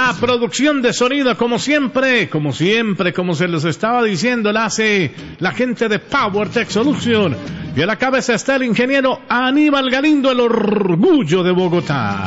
La producción de sonido, como siempre, como se les estaba diciendo, la hace la gente de Power Tech Solution. Y a la cabeza está el ingeniero Aníbal Galindo, el orgullo de Bogotá.